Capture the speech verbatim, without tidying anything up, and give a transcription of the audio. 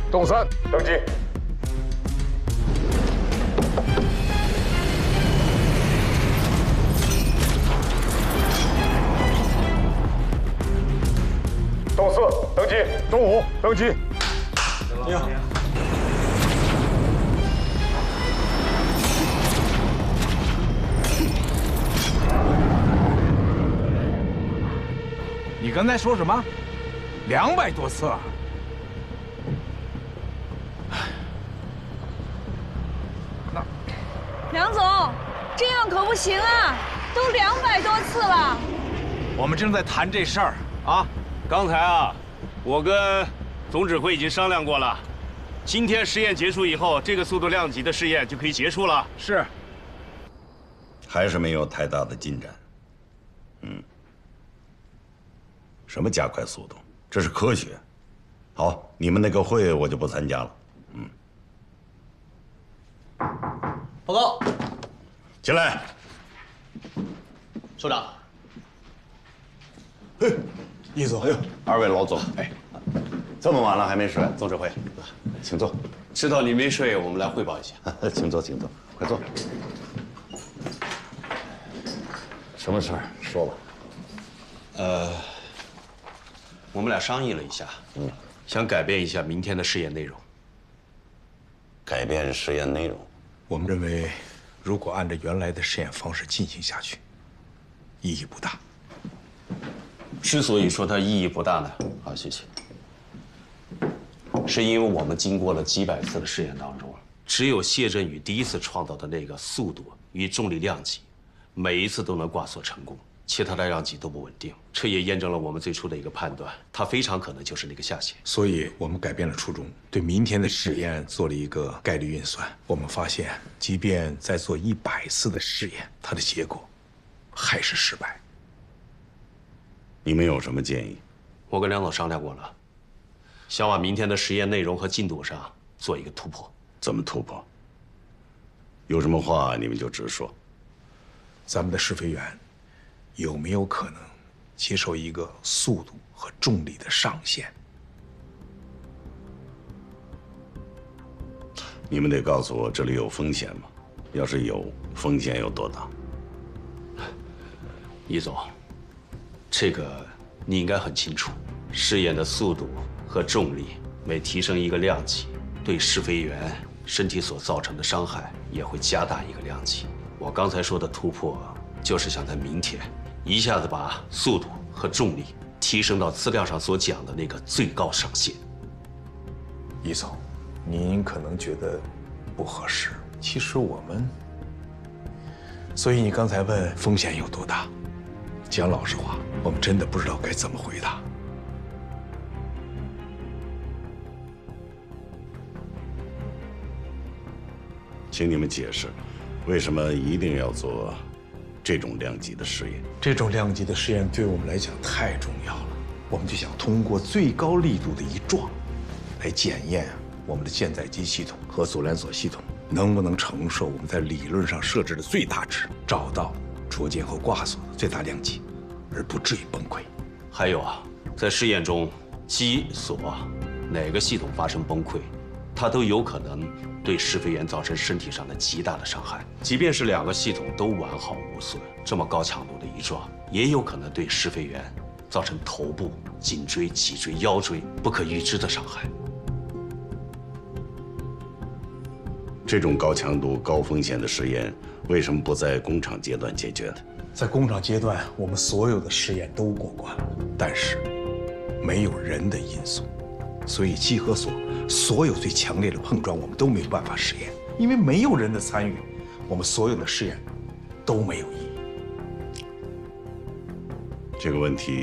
动三，登记。动四，登记。动五，登记。 你好。 你刚才说什么？两百多次啊！ 那梁总，这样可不行啊！都两百多次了。 我们正在谈这事儿啊。 刚才啊，我跟总指挥已经商量过了，今天试验结束以后，这个速度量级的试验就可以结束了。 是。 还是没有太大的进展。嗯。 什么加快速度？这是科学。好，你们那个会我就不参加了。嗯。 报告。 进来。 首长。 嘿， 易总。 哎呦，二位老总，哎，这么晚了还没睡？总指挥，请坐。 知道你没睡，我们来汇报一下。 请坐，请坐，快坐。什么事儿？说吧。 呃。 我们俩商议了一下，嗯，想改变一下明天的试验内容。 改变实验内容， 我们认为，如果按照原来的实验方式进行下去，意义不大。 之所以说它意义不大呢，好，谢谢。是因为我们经过了几百次的试验当中，只有谢振宇第一次创造的那个速度与重力量级，每一次都能挂锁成功。 其他的量级都不稳定，这也验证了我们最初的一个判断，它非常可能就是那个下限。 所以我们改变了初衷，对明天的实验做了一个概率运算。我们发现，即便再做一百次的试验，它的结果还是失败。 你们有什么建议？ 我跟梁总商量过了，想往明天的实验内容和进度上做一个突破。 怎么突破？有什么话你们就直说。 咱们的试飞员。 有没有可能接受一个速度和重力的上限？ 你们得告诉我这里有风险吗？要是有，风险有多大？ 易总，这个你应该很清楚。试验的速度和重力每提升一个量级，对试飞员身体所造成的伤害也会加大一个量级。我刚才说的突破，就是想在明天。 一下子把速度和重力提升到资料上所讲的那个最高上限。 易总，您可能觉得不合适，其实我们……所以你刚才问风险有多大，讲老实话，我们真的不知道该怎么回答。 请你们解释，为什么一定要做？ 这种量级的试验， 这种量级的试验对我们来讲太重要了。我们就想通过最高力度的一撞，来检验我们的舰载机系统和阻连锁系统能不能承受我们在理论上设置的最大值，找到着舰后挂锁的最大量级，而不至于崩溃。 还有啊，在试验中，机锁哪个系统发生崩溃，它都有可能。 对试飞员造成身体上的极大的伤害，即便是两个系统都完好无损，这么高强度的一撞，也有可能对试飞员造成头部、颈椎、脊椎、腰椎不可预知的伤害。 这种高强度、高风险的实验，为什么不在工厂阶段解决呢？ 在工厂阶段，我们所有的试验都过关了，但是没有人的因素，所以机和锁。 所有最强烈的碰撞，我们都没有办法实验，因为没有人的参与，我们所有的试验都没有意义。 这个问题